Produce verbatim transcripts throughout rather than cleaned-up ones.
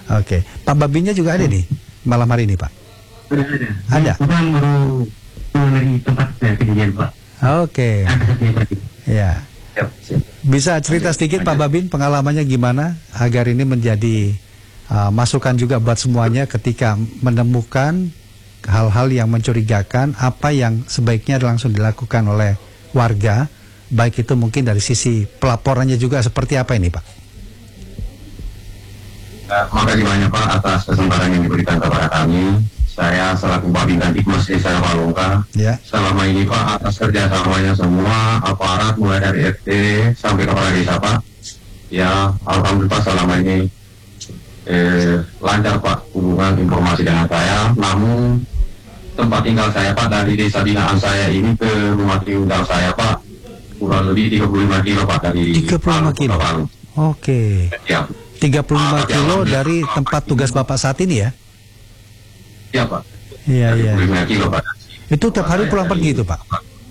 Oke, Pak Babinnya juga ada nih malam hari ini, Pak. Ada, ada. Ada. Bukan baru pulang dari tempat saya kejadian, Pak. Oke. Ada satu yang lagi. Ya. Siap, siap. Bisa cerita sedikit Pak Babin pengalamannya gimana agar ini menjadi uh, masukan juga buat semuanya ketika menemukan hal-hal yang mencurigakan, apa yang sebaiknya langsung dilakukan oleh warga, baik itu mungkin dari sisi pelaporannya juga seperti apa ini Pak? Uh, makasih banyak Pak atas kesempatan yang diberikan kepada kami. Saya selaku Babin Kantikmas Desa Palongka. Ya. Selama ini Pak atas kerjasamanya semua aparat mulai dari R T sampai kepala desa Pak. Ya alhamdulillah selama ini eh, lancar Pak hubungan informasi dengan saya. Namun tempat tinggal saya Pak dari desa binaan saya ini ke rumah tinggal saya Pak kurang lebih tiga puluh lima kilo Pak dari tiga puluh lima kilo. Oke. Ya. tiga puluh lima kilo dari tempat tugas Bapak saat ini ya? Iya Pak. Iya iya. tiga puluh lima kilo Pak. Itu tiap hari pulang pergi itu Pak?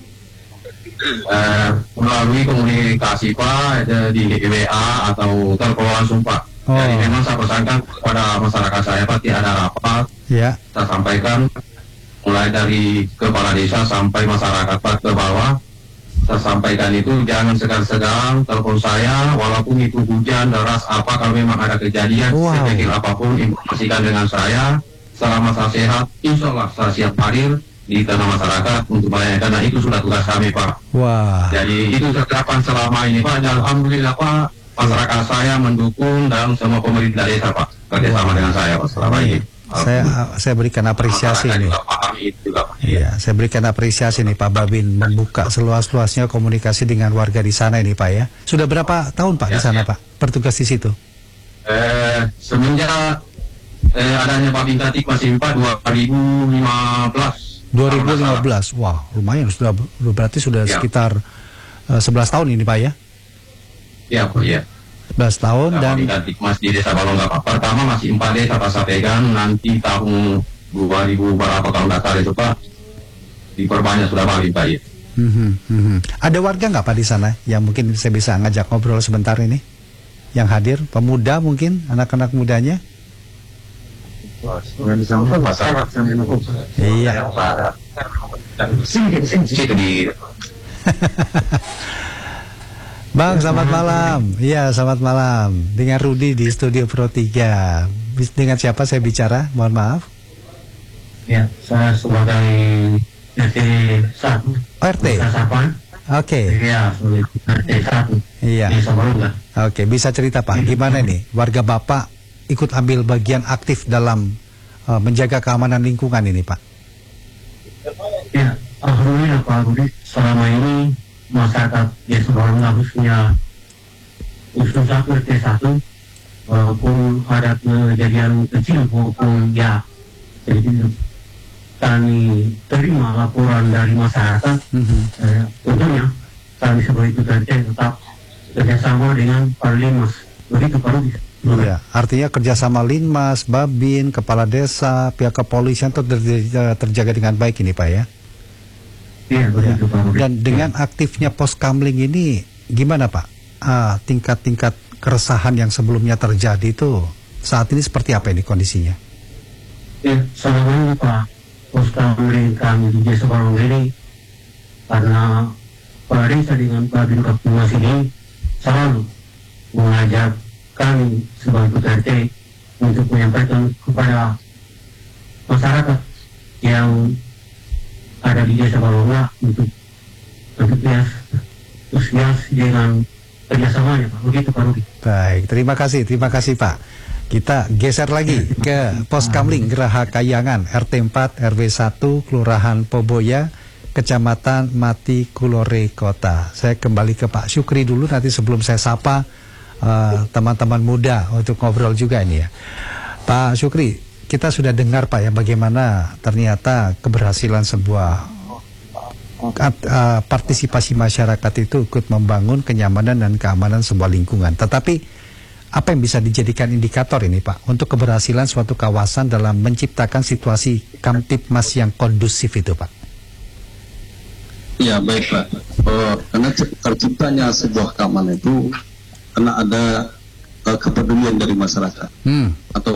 Uh, melalui komunikasi Pak di W A atau telepon langsung Pak. Oh. Jadi memang saya pesankan kepada masyarakat saya Pak tidak ada rapat. Ya. Saya sampaikan mulai dari kepala desa sampai masyarakat Pak ke bawah. Saya sampaikan itu jangan segan-segan telepon saya walaupun itu hujan deras apa kalau memang ada kejadian wow. sekecil apapun informasikan dengan saya. Selama saya sehat, insya Allah saya siap hadir di tengah masyarakat untuk melayani karena itu sudah tugas kami Pak. Wah. Jadi itu terdapat selama ini Pak. Dan alhamdulillah Pak, masyarakat saya mendukung dan semua pemerintah desa Pak kerjasama dengan saya Pak selama ini. Saya saya berikan apresiasi ini. Iya, saya berikan apresiasi nih Pak Babin membuka seluas-luasnya komunikasi dengan warga di sana ini Pak ya. Sudah berapa tahun Pak ya, di sana ya. Pak bertugas di situ? Eh, semenjak Eh, adanya Babin Kantikmas Pak dua ribu lima belas. dua ribu lima belas, wah lumayan sudah berarti sudah ya. Sekitar uh, sebelas tahun ini Pak ya? Iya Pak, iya. sebelas tahun nah, dan Babin Kantikmas di Desa Palongka Pak. Pertama masih empat desa Pak saya pegang, nanti tahun dua ribu berapa tahun datang itu Pak diperbanyak sudah Babin Pak ya. Hmm, hmm, hmm. Ada warga nggak Pak di sana yang mungkin saya bisa ngajak ngobrol sebentar ini? Yang hadir, pemuda mungkin, anak-anak mudanya? Iya. Bang, selamat malam. Iya, selamat malam. Dengan Rudi di Studio Pro tiga. Dengan siapa saya bicara? Mohon maaf. Ya, saya sebagai R T satu. Oh, R T. Oke. Iya, R T satu. Iya. Oke, bisa cerita Pak, gimana nih warga Bapak ikut ambil bagian aktif dalam uh, menjaga keamanan lingkungan ini Pak? Ya, alhamdulillah Pak Budi, selama ini masyarakat Desa Palongka khususnya khusus R T satu walaupun ada kejadian kecil maupun ya jadi kami terima laporan dari masyarakat mm-hmm. eh, tentunya kami sebagai R T tetap kerjasama dengan Parlimas begitu Pak Budi. Iya, artinya kerjasama Linmas, Babin, Kepala Desa, pihak kepolisian itu terjaga, terjaga dengan baik ini Pak ya? Iya, begitu Pak. Dan dengan aktifnya Poskamling ini, gimana Pak? Ah, tingkat-tingkat keresahan yang sebelumnya terjadi itu saat ini seperti apa ini kondisinya? Ya, selama ini Pak, Poskamling kami di Desa Palongka ini, karena Kepala Desa dengan Babin Kapolres ini selalu mengajak kami sebagai R T untuk menyampaikan kepada masyarakat yang ada di Desa Palongka untuk antusias antusias dengan kerjasamanya Pak. Begitu Pak Rudi. Baik, terima kasih, terima kasih Pak. Kita geser lagi ke Poskamling Geraha Kayangan R T empat R W satu Kelurahan Poboya Kecamatan Mati Kulore Kota. Saya kembali ke Pak Syukri dulu nanti sebelum saya sapa teman-teman uh, muda untuk ngobrol juga ini ya. Pak Syukri, kita sudah dengar Pak ya bagaimana ternyata keberhasilan sebuah uh, partisipasi masyarakat itu ikut membangun kenyamanan dan keamanan sebuah lingkungan. Tetapi apa yang bisa dijadikan indikator ini Pak untuk keberhasilan suatu kawasan dalam menciptakan situasi kamtipmas yang kondusif itu Pak? Ya baik Pak, oh, karena terciptanya sebuah keamanan itu karena ada uh, kepedulian dari masyarakat hmm. atau